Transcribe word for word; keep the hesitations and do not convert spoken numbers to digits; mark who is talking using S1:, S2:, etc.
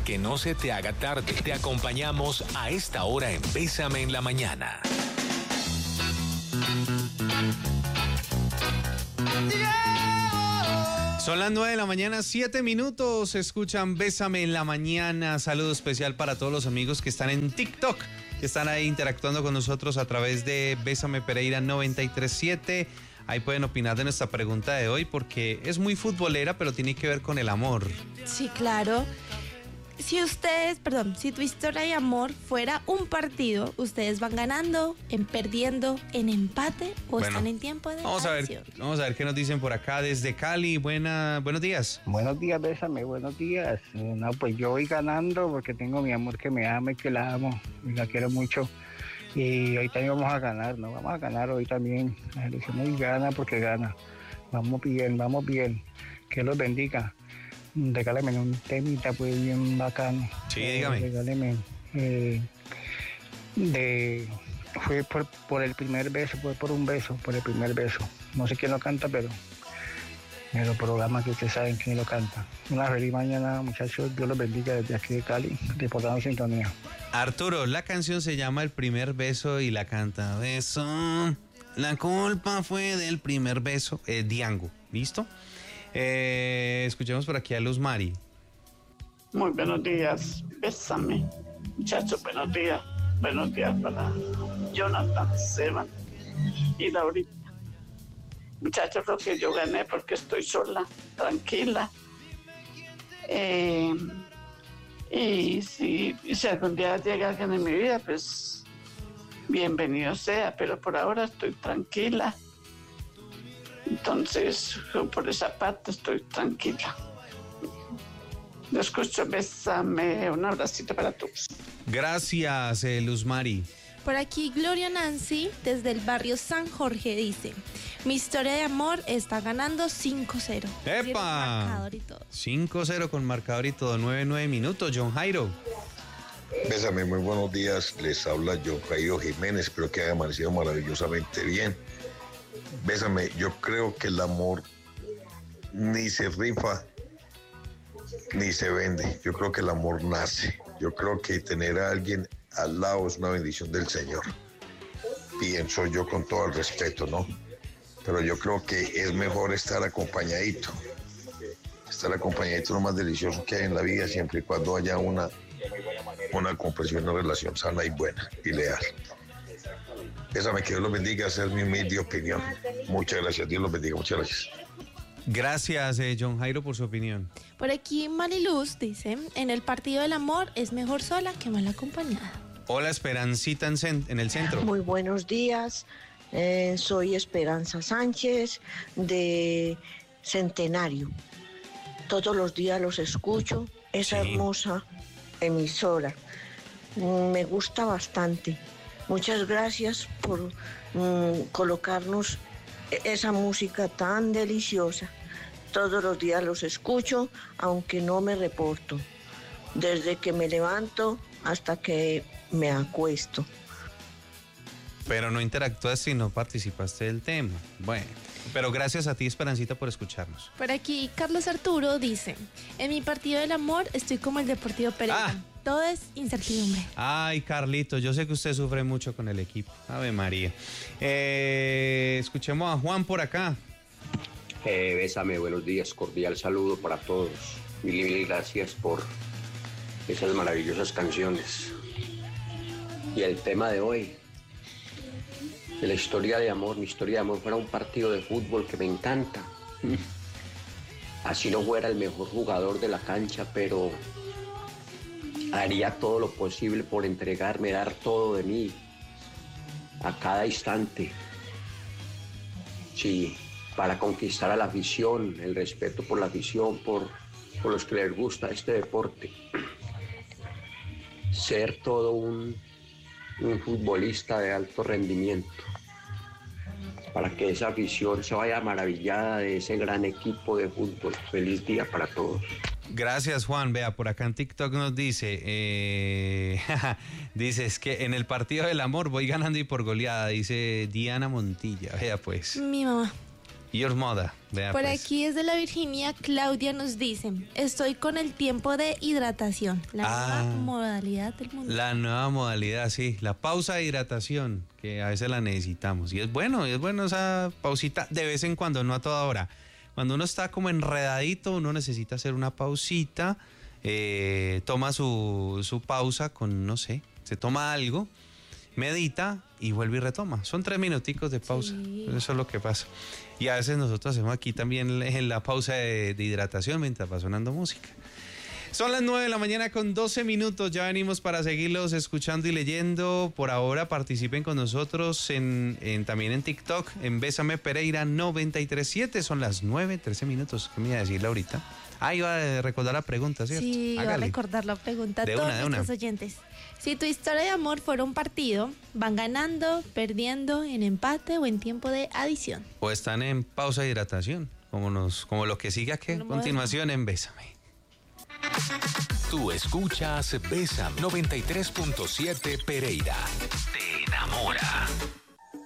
S1: que no se te haga tarde. Te acompañamos a esta hora en Bésame en la Mañana.
S2: Son las nueve de la mañana, siete minutos. Escuchan Bésame en la Mañana. Saludo especial para todos los amigos que están en TikTok, que están ahí interactuando con nosotros a través de Bésame Pereira noventa y tres siete. Ahí pueden opinar de nuestra pregunta de hoy porque es muy futbolera, pero tiene que ver con el amor.
S3: Sí, claro. Si ustedes, perdón, si tu historia de amor fuera un partido, ¿ustedes van ganando, en perdiendo, en empate o
S2: Bueno,
S3: están en tiempo de
S2: Vamos a
S3: adición?
S2: ver, vamos a ver qué nos dicen por acá desde Cali. Buena, buenos días.
S4: Buenos días, Bésame, buenos días. Eh, No, pues yo voy ganando porque tengo mi amor que me ama y que la amo y la quiero mucho. Y hoy también vamos a ganar, ¿no? Vamos a ganar hoy también. La selección hoy gana porque gana. Vamos bien, vamos bien. Que los bendiga. Regáleme un temita pues bien bacano.
S2: Sí,
S4: Eh,
S2: dígame.
S4: Regáleme. Eh, de, fue por, por el primer beso, fue por un beso, por el primer beso. No sé quién lo canta, pero en los programas que ustedes saben quién lo canta. Una feliz mañana, muchachos. Dios los bendiga desde aquí de Cali, reportando sintonía.
S2: Arturo, la canción se llama El Primer Beso y la canta Beso. La culpa fue del primer beso. Eh, Diango, ¿listo? Eh, escuchemos por aquí a Luz Mari.
S5: Muy buenos días, bésame. Muchachos, buenos días. Buenos días para Jonathan, Seban y Laurita. Muchachos, creo que yo gané porque estoy sola, tranquila. Eh, y si, si algún día llega alguien en mi vida, pues bienvenido sea, pero por ahora estoy tranquila. Entonces, por esa parte estoy tranquila. Lo escucho, bésame, un abracito para todos.
S2: Gracias, eh, Luz Mari.
S3: Por aquí Gloria Nancy, desde el barrio San Jorge, dice: mi historia de amor está ganando cinco cero.
S2: ¡Epa!
S3: Tiene marcador y todo.
S2: cinco cero con marcador y todo, nueve nueve minutos. John Jairo.
S6: Bésame, muy buenos días. Les habla John Jairo Jiménez. Espero que haya amanecido maravillosamente bien. Bésame, yo creo que el amor ni se rifa ni se vende. Yo creo que el amor nace. Yo creo que tener a alguien al lado es una bendición del Señor. Pienso yo con todo el respeto, ¿no? Pero yo creo que es mejor estar acompañadito. Estar acompañadito es lo más delicioso que hay en la vida, siempre y cuando haya una, una comprensión, una relación sana y buena y leal. Bésame, que Dios los bendiga, esa es mi humilde opinión. Muchas gracias, Dios los bendiga, muchas gracias.
S2: Gracias, eh, John Jairo, por su opinión.
S3: Por aquí Mariluz dice: en el partido del amor es mejor sola que mal acompañada.
S2: Hola, Esperancita en, cen- en el centro.
S7: Muy buenos días, eh, soy Esperanza Sánchez de Centenario. Todos los días los escucho, esa
S2: Sí.
S7: hermosa emisora. Mm, Me gusta bastante. Muchas gracias por mm, colocarnos esa música tan deliciosa. Todos los días los escucho, aunque no me reporto. Desde que me levanto hasta que me acuesto.
S2: Pero no interactúas y no participaste del tema. Bueno, pero gracias a ti, Esperancita, por escucharnos.
S3: Por aquí Carlos Arturo dice: en mi partido del amor estoy como el Deportivo Pereira.
S2: Ah.
S3: Todo es incertidumbre.
S2: Ay, Carlito, yo sé que usted sufre mucho con el equipo. Ave María. Eh, escuchemos a Juan por acá.
S8: Eh, bésame, buenos días, cordial saludo para todos. Mil y mil gracias por esas maravillosas canciones. Y el tema de hoy, de la historia de amor, mi historia de amor fuera un partido de fútbol que me encanta. Así no fuera el mejor jugador de la cancha, pero haría todo lo posible por entregarme, dar todo de mí a cada instante. Sí, para conquistar a la afición, el respeto por la afición, por, por los que les gusta este deporte. Ser todo un, un futbolista de alto rendimiento, para que esa afición se vaya maravillada de ese gran equipo de fútbol. Feliz día para todos.
S2: Gracias, Juan. Vea, por acá en TikTok nos dice, eh, dice, es que en el partido del amor voy ganando y por goleada, dice Diana Montilla. Vea pues.
S3: Mi mamá.
S2: Your Mother. Vea,
S3: Por
S2: pues.
S3: aquí desde la Virginia, Claudia nos dice, estoy con el tiempo de hidratación, la
S2: Ah.
S3: nueva modalidad del mundo.
S2: La nueva modalidad, sí, la pausa de hidratación, que a veces la necesitamos. Y es bueno, es bueno esa pausita de vez en cuando, no a toda hora. Cuando uno está como enredadito, uno necesita hacer una pausita, eh, toma su, su pausa con, no sé, se toma algo, medita y vuelve y retoma. Son tres minuticos de pausa,
S3: Sí.
S2: eso es lo que pasa. Y a veces nosotros hacemos aquí también en la pausa de, de hidratación mientras va sonando música. Son las nueve de la mañana con doce minutos, ya venimos para seguirlos escuchando y leyendo. Por ahora participen con nosotros en, en también en TikTok, en Bésame Pereira noventa y tres punto siete, son las nueve, trece minutos. ¿Qué me iba a decir ahorita? Ah, iba a recordar la pregunta, ¿cierto?
S3: Sí, iba a
S2: Hágale.
S3: recordar la pregunta a
S2: De
S3: todos
S2: una, de una.
S3: nuestros oyentes. Si tu historia de amor fuera un partido, ¿van ganando, perdiendo, en empate o en tiempo de adición?
S2: O están en pausa de hidratación, como, nos, como lo que sigue aquí a
S3: Lo
S2: continuación en Bésame.
S1: Tú escuchas Bésame noventa y tres punto siete Pereira. Te enamora.